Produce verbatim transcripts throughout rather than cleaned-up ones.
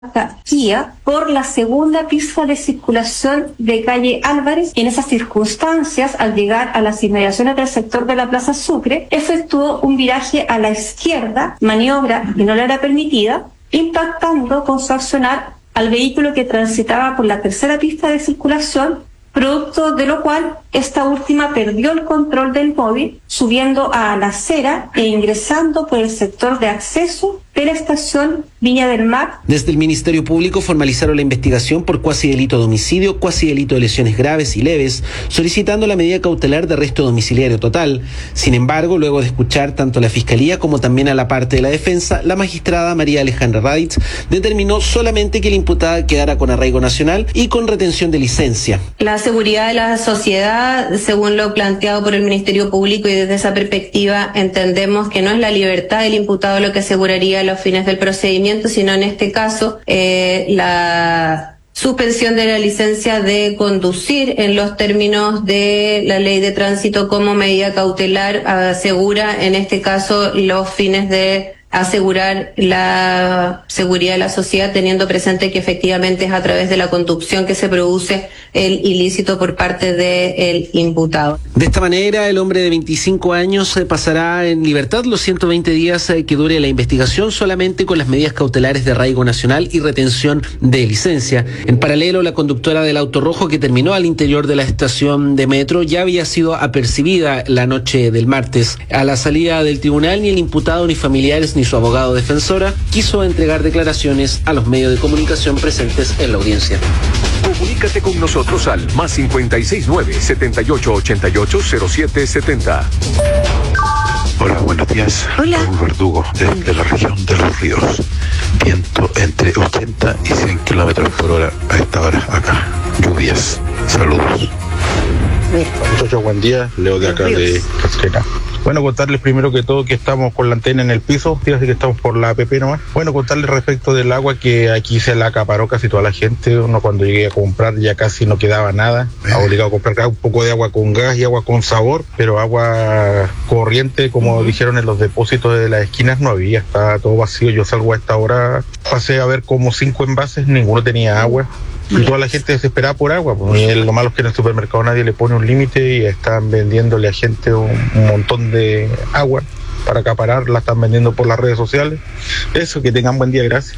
Kia por la segunda pista de circulación de calle Álvarez. En esas circunstancias, al llegar a las inmediaciones del sector de la Plaza Sucre, efectuó un viraje a la izquierda, maniobra que no le era permitida, impactando con su accionar al vehículo que transitaba por la tercera pista de circulación, producto de lo cual esta última perdió el control del móvil, subiendo a la acera e ingresando por el sector de acceso de la estación Viña del Mar. Desde el Ministerio Público formalizaron la investigación por cuasi delito de homicidio, cuasi delito de lesiones graves y leves, solicitando la medida cautelar de arresto domiciliario total. Sin embargo, luego de escuchar tanto a la Fiscalía como también a la parte de la defensa, la magistrada María Alejandra Raditz determinó solamente que la imputada quedara con arraigo nacional y con retención de licencia. La seguridad de la sociedad, según lo planteado por el Ministerio Público, y desde esa perspectiva entendemos que no es la libertad del imputado lo que aseguraría a los fines del procedimiento, sino en este caso eh, la suspensión de la licencia de conducir en los términos de la ley de tránsito como medida cautelar asegura en este caso los fines de asegurar la seguridad de la sociedad, teniendo presente que efectivamente es a través de la conducción que se produce el ilícito por parte del imputado. De esta manera, el hombre de veinticinco años pasará en libertad los ciento veinte días que dure la investigación, solamente con las medidas cautelares de arraigo nacional y retención de licencia. En paralelo, la conductora del auto rojo que terminó al interior de la estación de metro ya había sido apercibida la noche del martes. A la salida del tribunal, ni el imputado ni familiares ni su abogado defensora quiso entregar declaraciones a los medios de comunicación presentes en la audiencia. Comunícate con nosotros al más cinco seis nueve, siete ocho ocho ocho, cero siete siete cero. Hola, buenos días. Hola. Raúl Verdugo, desde la región de Los Ríos. Viento entre ochenta y cien kilómetros por hora a esta hora acá. Lluvias. Saludos. Muchachos, buen día. Leo de acá de Castrera. Bueno, contarles primero que todo que estamos con la antena en el piso, fíjate que estamos por la A P P nomás. Bueno, contarles respecto del agua que aquí se la acaparó casi toda la gente. Uno cuando llegué a comprar ya casi no quedaba nada. Ha obligado a comprar un poco de agua con gas y agua con sabor, pero agua corriente, como uh-huh. dijeron en los depósitos de las esquinas, no había, estaba todo vacío. Yo salgo a esta hora, pasé a ver como cinco envases, ninguno tenía agua. Y toda la gente desesperada por agua. Pues, y lo malo es que en el supermercado nadie le pone un límite y están vendiéndole a gente un, un montón de agua para acaparar, la están vendiendo por las redes sociales. Eso, que tengan buen día, gracias.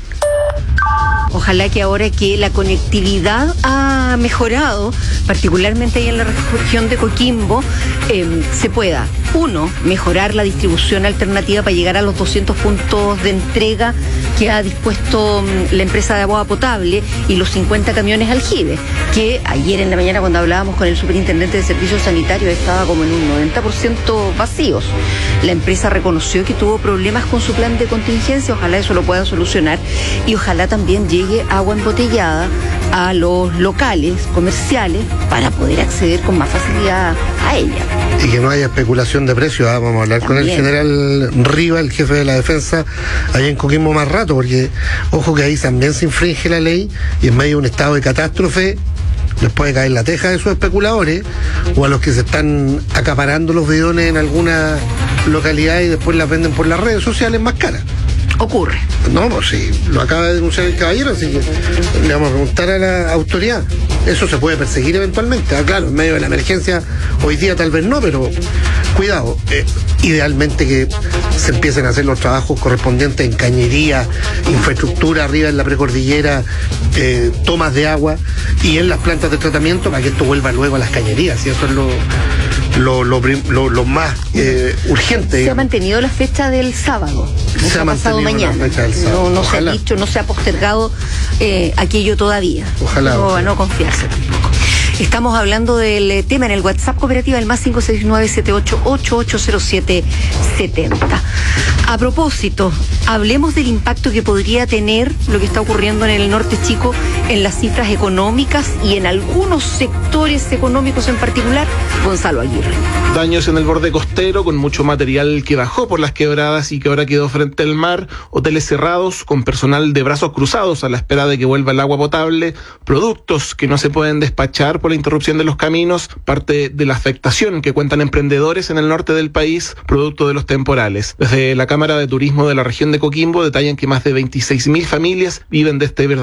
Ojalá que ahora que la conectividad ha mejorado, particularmente ahí en la región de Coquimbo, eh, se pueda, uno, mejorar la distribución alternativa para llegar a los doscientos puntos de entrega que ha dispuesto um, la empresa de agua potable y los cincuenta camiones aljibe, que ayer en la mañana cuando hablábamos con el superintendente de servicios sanitarios estaba como en un noventa por ciento vacíos. La empresa reconoció que tuvo problemas con su plan de contingencia, ojalá eso lo puedan solucionar y ojalá también llegue agua embotellada a los locales comerciales para poder acceder con más facilidad a ella. Y que no haya especulación de precios. ¿eh? Vamos a hablar también con el general Riva, el jefe de la defensa, allá en Coquimbo más rato, porque ojo que ahí también se infringe la ley y en medio de un estado de catástrofe les puede caer la teja de esos especuladores o a los que se están acaparando los bidones en alguna localidad y después las venden por las redes sociales más caras. Ocurre. No, pues sí, lo acaba de denunciar el caballero, así que le vamos a preguntar a la autoridad. Eso se puede perseguir eventualmente. Ah, claro, en medio de la emergencia, hoy día tal vez no, pero cuidado. Eh, idealmente que se empiecen a hacer los trabajos correspondientes en cañería, infraestructura arriba en la precordillera, eh, tomas de agua y en las plantas de tratamiento para que esto vuelva luego a las cañerías. Y eso es lo... Lo, lo, lo, lo más eh, urgente. Se digamos. ha mantenido la fecha del sábado. No se, se ha pasado mañana. La fecha del sábado. No, no se ha dicho, no se ha postergado eh, aquello todavía. Ojalá. No, no confiarse tampoco. Estamos hablando del tema en el WhatsApp cooperativa, el más cinco seis nueve, siete ocho ocho, ocho cero siete siete cero. A propósito, hablemos del impacto que podría tener lo que está ocurriendo en el norte chico en las cifras económicas y en algunos sectores económicos en particular. Gonzalo Aguirre. Daños en el borde costero con mucho material que bajó por las quebradas y que ahora quedó frente al mar, hoteles cerrados con personal de brazos cruzados a la espera de que vuelva el agua potable, productos que no se pueden despachar por la interrupción de los caminos, parte de la afectación que cuentan emprendedores en el norte del país, producto de los temporales. Desde la Cámara de Turismo de la región de Coquimbo detallan que más de veintiséis mil familias viven de este